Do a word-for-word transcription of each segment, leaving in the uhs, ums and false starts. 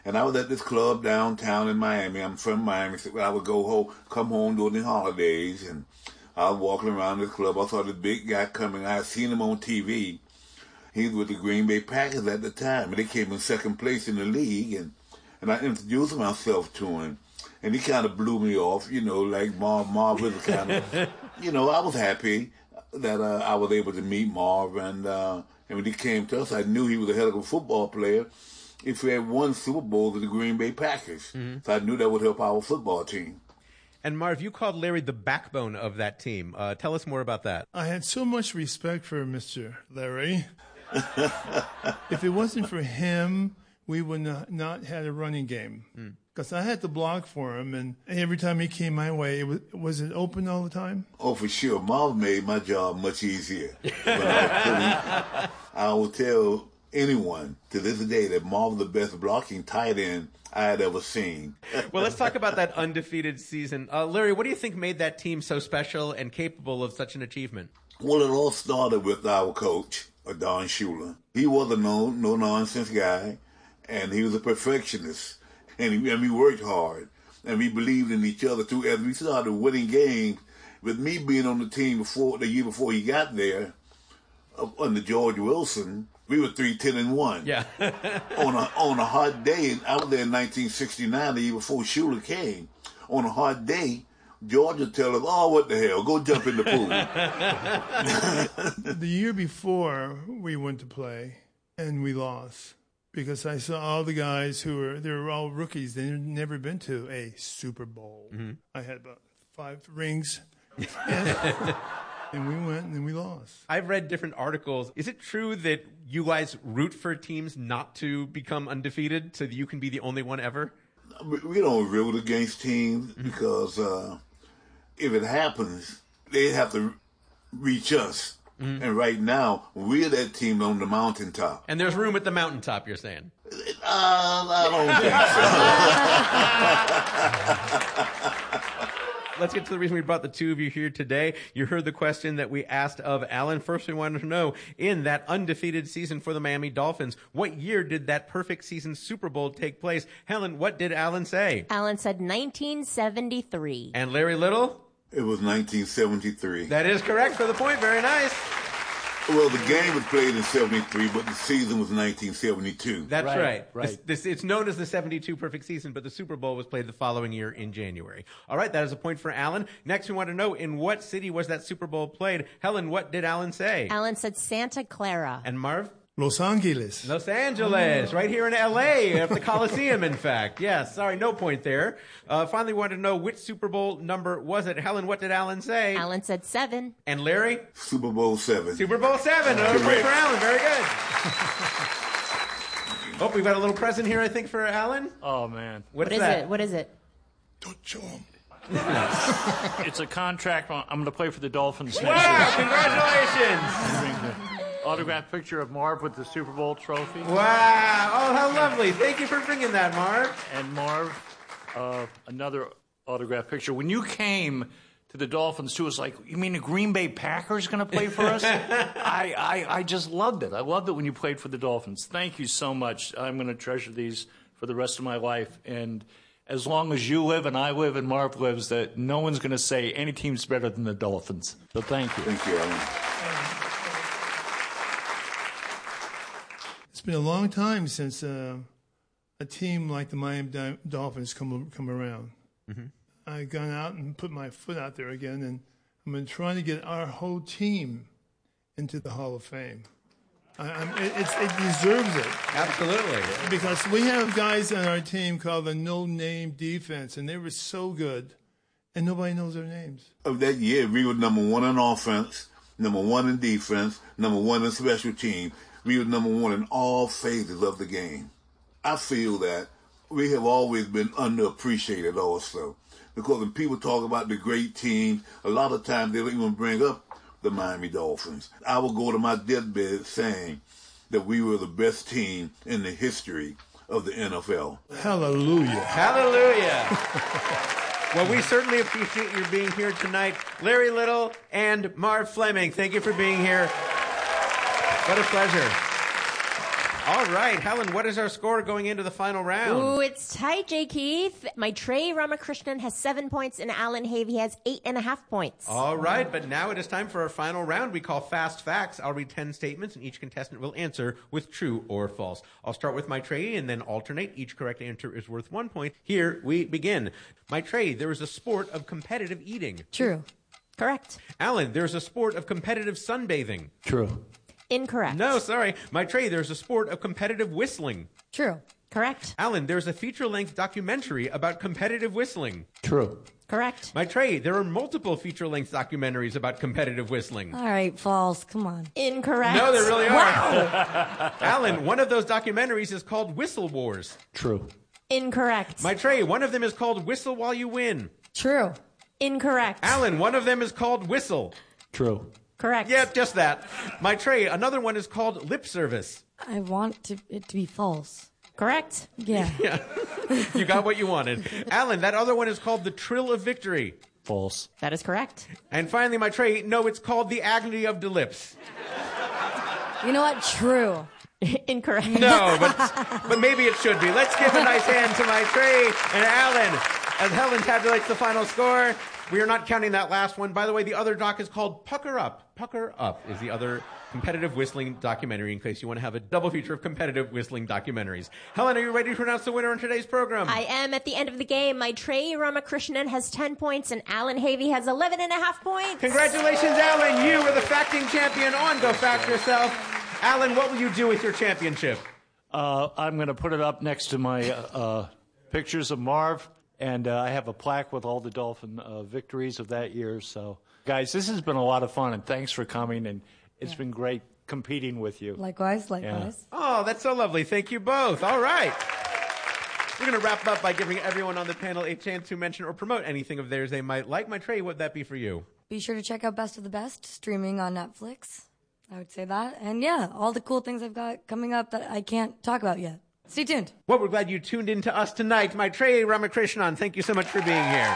And I was at this club downtown in Miami. I'm from Miami, so I would go home, come home during the holidays, and I was walking around this club. I saw this big guy coming. I had seen him on T V. He was with the Green Bay Packers at the time, and they came in second place in the league, and, and I introduced myself to him. And he kind of blew me off, you know, like Marv. Marv was kind of, you know, I was happy that uh, I was able to meet Marv, and, uh, and when he came to us, I knew he was a hell of a football player. If we had won Super Bowl with the Green Bay Packers. Mm-hmm. So I knew that would help our football team. And Marv, you called Larry the backbone of that team. Uh, tell us more about that. I had so much respect for Mister Larry. If it wasn't for him, we would not, not had a running game. Because mm. I had to block for him, and every time he came my way, it was, was it open all the time? Oh, for sure. Marv made my job much easier. When I, was I will tell anyone to this day that Marv the best blocking tight end I had ever seen. Well, let's talk about that undefeated season. Uh, Larry, what do you think made that team so special and capable of such an achievement? Well, it all started with our coach, Don Shula. He was a no, no-nonsense guy, and he was a perfectionist. And, he, and we worked hard, and we believed in each other, too. As we started winning games, with me being on the team before the year before he got there, uh, under George Wilson, we were three ten and one. Yeah. on a on a hot day, I was there in nineteen sixty-nine, the year before Shula came. On a hot day, George would tell us, "Oh, what the hell? Go jump in the pool." The year before we went to play, and we lost because I saw all the guys who were they were all rookies. They had never been to a Super Bowl. Mm-hmm. I had about five rings. And, And we went and we lost. I've read different articles. Is it true that you guys root for teams not to become undefeated so that you can be the only one ever? We don't root against teams because uh, if it happens, they have to reach us. Mm-hmm. And right now, we're that team on the mountaintop. And there's room at the mountaintop, you're saying? Uh, I don't think so. Let's get to the reason we brought the two of you here today. You heard the question that we asked of Alan. First, we wanted to know, in that undefeated season for the Miami Dolphins, what year did that perfect season Super Bowl take place? Helen, what did Alan say? Alan said nineteen seventy-three. And Larry Little? It was nineteen seventy-three. That is correct for the point. Very nice. Well, the game was played in seventy-three, but the season was nineteen seventy-two. That's right. Right. right. This, this, it's known as the seventy-two perfect season, but the Super Bowl was played the following year in January. All right, that is a point for Alan. Next, we want to know, in what city was that Super Bowl played? Helen, what did Alan say? Alan said Santa Clara. And Marv? Los Angeles. Los Angeles, right here in L A, at the Coliseum, in fact. Yes, sorry, no point there. Uh, finally, we wanted to know, which Super Bowl number was it? Helen, what did Alan say? Alan said seven. And Larry? Super Bowl seven. Super Bowl seven. Another point for Alan. Very good. Oh, we've got a little present here, I think, for Alan. Oh, man. What's what is that? it? What is it? Don't show him. It's a contract. I'm going to play for the Dolphins next year. Wow, congratulations. Autographed picture of Marv with the Super Bowl trophy. Wow. Oh, how lovely. Thank you for bringing that, Marv. And Marv, uh, another autographed picture. When you came to the Dolphins, too, it was like, you mean the Green Bay Packers going to play for us? I, I, I just loved it. I loved it when you played for the Dolphins. Thank you so much. I'm going to treasure these for the rest of my life. And as long as you live and I live and Marv lives, that no one's going to say any team's better than the Dolphins. So thank you. Thank you, Alan. It's been a long time since uh, a team like the Miami Dolphins come come around. Mm-hmm. I've gone out and put my foot out there again, and I've been trying to get our whole team into the Hall of Fame. I, I'm, it, it's, it deserves it. Absolutely. Because we have guys on our team called the no-name defense, and they were so good, and nobody knows their names. Of that year, we were number one in offense, number one in defense, number one in special team. We were number one in all phases of the game. I feel that we have always been underappreciated also. Because when people talk about the great teams, a lot of times they don't even bring up the Miami Dolphins. I will go to my deathbed saying that we were the best team in the history of the N F L. Hallelujah. Hallelujah. Well, we certainly appreciate your being here tonight. Larry Little and Marv Fleming, thank you for being here. What a pleasure. All right, Helen, what is our score going into the final round? Ooh, it's tight, J. Keith. My Trey Ramakrishnan has seven points, and Alan Havey has eight and a half points. All right, but now it is time for our final round we call Fast Facts. I'll read ten statements, and each contestant will answer with true or false. I'll start with my Trey and then alternate. Each correct answer is worth one point. Here we begin. My Trey, there is a sport of competitive eating. True. Correct. Alan, there's a sport of competitive sunbathing. True. Incorrect. No, sorry. My Trey, there's a sport of competitive whistling. True. Correct. Alan, there's a feature-length documentary about competitive whistling. True. Correct. My Trey, there are multiple feature-length documentaries about competitive whistling. All right, false. Come on. Incorrect. No, there really are. Wow. Alan, one of those documentaries is called Whistle Wars. True. Incorrect. My Trey, one of them is called Whistle While You Win. True. Incorrect. Alan, one of them is called Whistle. True. Correct. Yeah, just that. My Trey, another one is called Lip Service. I want to, it to be false. Correct. Yeah. Yeah, you got what you wanted. Alan, that other one is called The Trill of Victory. False. That is correct. And finally, my Trey, no, it's called The Agony of the Lips. You know what? True. Incorrect. No, but but maybe it should be. Let's give a nice hand to my Trey and Alan as Helen tabulates the final score. We are not counting that last one. By the way, the other doc is called Pucker Up. Pucker Up is the other competitive whistling documentary in case you want to have a double feature of competitive whistling documentaries. Helen, are you ready to announce the winner in today's program? I am. At the end of the game, my Trey Ramakrishnan has ten points and Alan Havey has eleven and a half points. Congratulations, Alan. You are the facting champion on Go Fact Yourself. Alan, what will you do with your championship? Uh, I'm going to put it up next to my uh, pictures of Marv, and uh, I have a plaque with all the Dolphin uh, victories of that year. So, guys, this has been a lot of fun, and thanks for coming, and it's yeah. been great competing with you. Likewise, likewise. Yeah. Oh, that's so lovely. Thank you both. All right. We're going to wrap up by giving everyone on the panel a chance to mention or promote anything of theirs they might like. My Trey, what would that be for you? Be sure to check out Best of the Best, streaming on Netflix. I would say that. And yeah, all the cool things I've got coming up that I can't talk about yet. Stay tuned. Well, we're glad you tuned in to us tonight. My Trey Ramakrishnan, thank you so much for being here.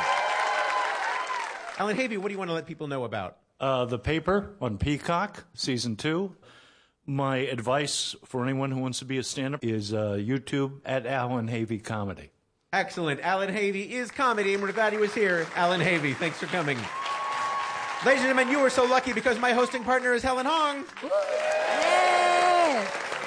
Alan Havey, what do you want to let people know about? Uh, the paper on Peacock, season two. My advice for anyone who wants to be a stand-up is uh, YouTube at Alan Havey Comedy. Excellent. Alan Havey is comedy, and we're glad he was here. Alan Havey, thanks for coming. Ladies and gentlemen, you were so lucky because my hosting partner is Helen Hong. Yay!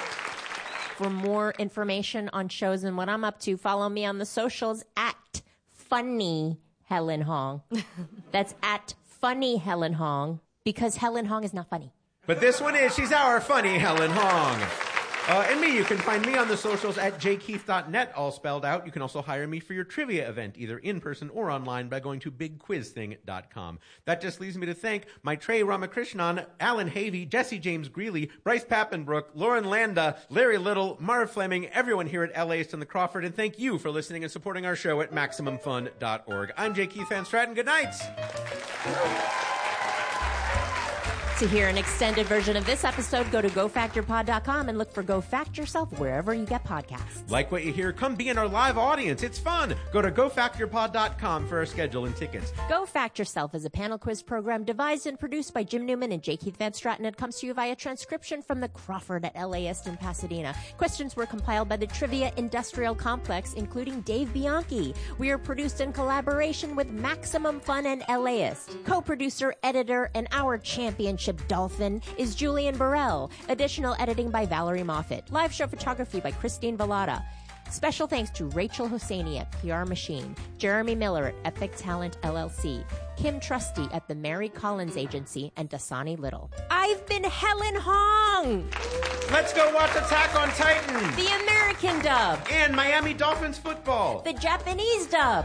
For more information on shows and what I'm up to, follow me on the socials at Funny Helen Hong. That's at Funny Helen Hong, because Helen Hong is not funny. But this one is. She's our funny Helen Hong. Uh, and me, you can find me on the socials at j keith dot net, all spelled out. You can also hire me for your trivia event, either in person or online, by going to big quiz thing dot com. That just leaves me to thank my Trey Ramakrishnan, Alan Havey, Jesse James Greeley, Bryce Pappenbrook, Lauren Landa, Larry Little, Marv Fleming, everyone here at L A East and the Crawford, and thank you for listening and supporting our show at maximum fun dot org. I'm J. Keith Van Stratton. Good night. To hear an extended version of this episode, go to go factor pod dot com and look for Go Fact Yourself wherever you get podcasts. Like what you hear? Come be in our live audience. It's fun. Go to go factor pod dot com for our schedule and tickets. Go Fact Yourself is a panel quiz program devised and produced by Jim Newman and J. Keith Van Stratton. It comes to you via transcription from the Crawford at L A East in Pasadena. Questions were compiled by the Trivia Industrial Complex, including Dave Bianchi. We are produced in collaboration with Maximum Fun and L A East. Co-producer, editor, and our championship Dolphin is Julian Burrell. Additional editing by Valerie Moffat. Live show photography by Christine Vallada. Special thanks to Rachel Hosseini at P R Machine, Jeremy Miller at Epic Talent L L C, Kim Trusty at the Mary Collins Agency, and Dasani Little. I've been Helen Hong! Let's go watch Attack on Titan! The American dub! And Miami Dolphins football! The Japanese dub!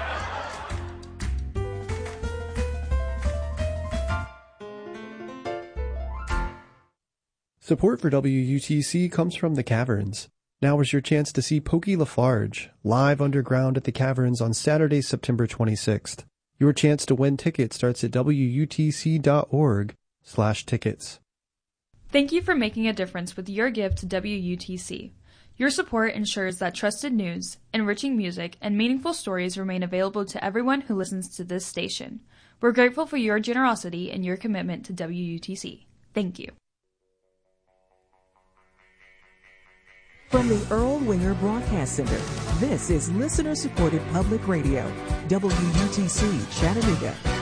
Support for W U T C comes from The Caverns. Now is your chance to see Pokey LaFarge live underground at The Caverns on Saturday, September twenty-sixth. Your chance to win tickets starts at W U T C dot org slash tickets. Thank you for making a difference with your gift to W U T C. Your support ensures that trusted news, enriching music, and meaningful stories remain available to everyone who listens to this station. We're grateful for your generosity and your commitment to W U T C. Thank you. From the Earl Winger Broadcast Center, this is listener-supported public radio, W U T C Chattanooga.